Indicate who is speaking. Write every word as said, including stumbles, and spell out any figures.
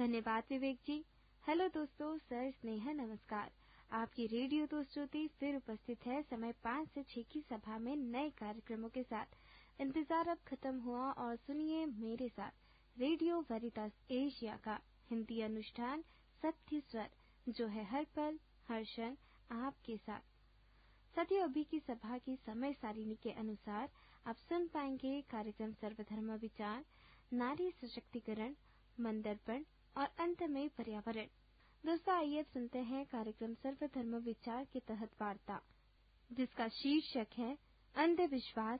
Speaker 1: धन्यवाद विवेक जी। हेलो दोस्तों, सर स्नेहा नमस्कार। आपकी रेडियो दोस्त ज्योति फिर उपस्थित है समय पाँच से छह की सभा में नए कार्यक्रमों के साथ। इंतजार अब खत्म हुआ और सुनिए मेरे साथ रेडियो वेरितास एशिया का हिंदी अनुष्ठान सत्य स्वर, जो है हर पल हर क्षण आपके साथ। साथियों, अभी की सभा की समय सारिणी के अनुसार आप सुन पाएंगे कार्यक्रम सर्वधर्म विचार, नारी सशक्तिकरण, मंदर्पण और अंत में पर्यावरण। दोस्तों, आइए अब सुनते हैं कार्यक्रम सर्वधर्म विचार के तहत वार्ता, जिसका शीर्षक है अंधविश्वास